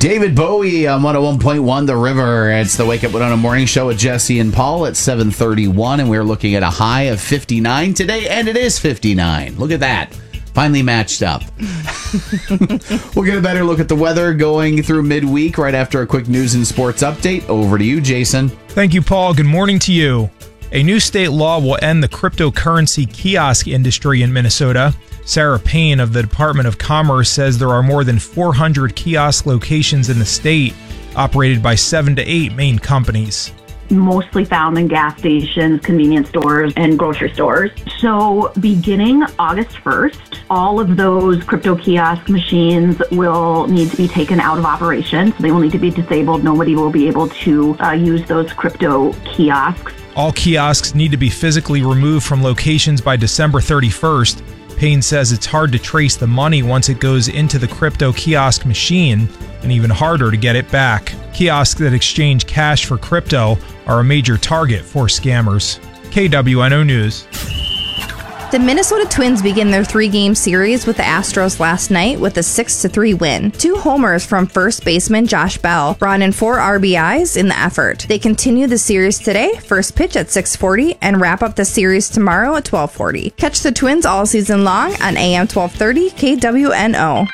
David Bowie on 101.1 The River. It's the Wake Up Winona Morning Show with Jesse and Paul at 7:31, and we're looking at a high of 59 today, and it is 59. Look at that. Finally matched up. We'll get a better look at the weather going through midweek right after a quick news and sports update. Over to you, Jason. Thank you, Paul. Good morning to you. A new state law will end the cryptocurrency kiosk industry in Minnesota. Sarah Payne of the Department of Commerce says there are more than 400 kiosk locations in the state, operated by 7 to 8 main companies. Mostly found in gas stations, convenience stores, and grocery stores. So beginning August 1st, all of those crypto kiosk machines will need to be taken out of operation. So they will need to be disabled. Nobody will be able to use those crypto kiosks. All kiosks need to be physically removed from locations by December 31st. Payne says it's hard to trace the money once it goes into the crypto kiosk machine, and even harder to get it back. Kiosks that exchange cash for crypto are a major target for scammers. KWNO News. The Minnesota Twins begin their 3-game series with the Astros last night with a 6-3 win. 2 homers from first baseman Josh Bell brought in 4 RBIs in the effort. They continue the series today, first pitch at 6:40, and wrap up the series tomorrow at 12:40. Catch the Twins all season long on AM 1230 KWNO.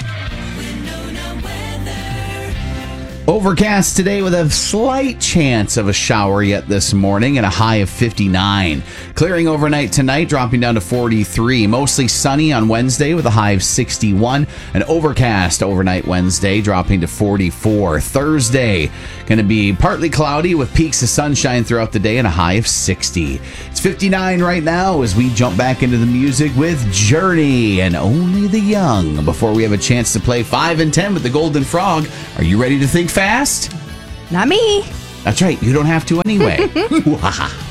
Overcast today with a slight chance of a shower yet this morning and a high of 59. Clearing overnight tonight, dropping down to 43. Mostly sunny on Wednesday with a high of 61. An overcast overnight Wednesday, dropping to 44. Thursday, going to be partly cloudy with peaks of sunshine throughout the day and a high of 60. It's 59 right now as we jump back into the music with Journey and Only the Young. Before we have a chance to play 5 and 10 with the Golden Frog, are you ready to think fast? Not me. That's right. You don't have to anyway.